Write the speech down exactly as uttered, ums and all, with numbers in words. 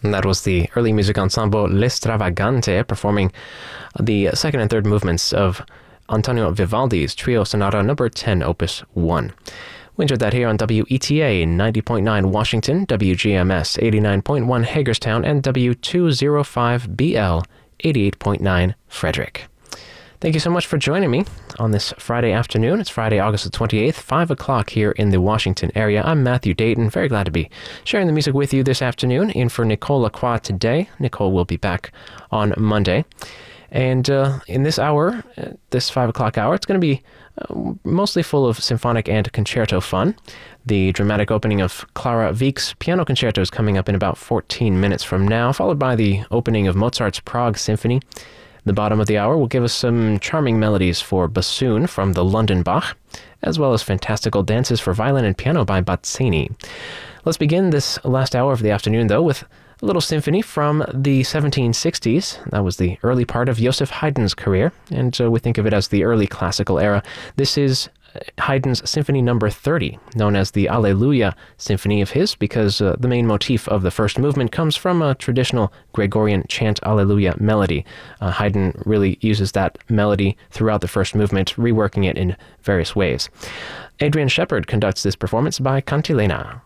And that was the early music ensemble L'Estravagante performing the second and third movements of Antonio Vivaldi's Trio Sonata number ten, opus one. We enjoyed that here on W E T A ninety point nine Washington, W G M S eighty-nine point one Hagerstown, and W two oh five B L eighty-eight point nine Frederick. Thank you so much for joining me on this Friday afternoon. It's Friday, August the twenty-eighth, five o'clock here in the Washington area. I'm Matthew Dayton. Very glad to be sharing the music with you this afternoon. In for Nicole Lacroix today. Nicole will be back on Monday. And uh, in this hour, uh, this five o'clock hour, it's going to be uh, mostly full of symphonic and concerto fun. The dramatic opening of Clara Wieck's piano concerto is coming up in about fourteen minutes from now, followed by the opening of Mozart's Prague Symphony. The bottom of the hour will give us some charming melodies for bassoon from the London Bach, as well as fantastical dances for violin and piano by Bazzini. Let's begin this last hour of the afternoon, though, with a little symphony from the seventeen sixties. That was the early part of Joseph Haydn's career, and uh, we think of it as the early classical era. This is Haydn's Symphony number thirty, known as the Alleluia Symphony of his, because uh, the main motif of the first movement comes from a traditional Gregorian chant Alleluia melody. Uh, Haydn really uses that melody throughout the first movement, reworking it in various ways. Adrian Shepard conducts this performance by Cantilena.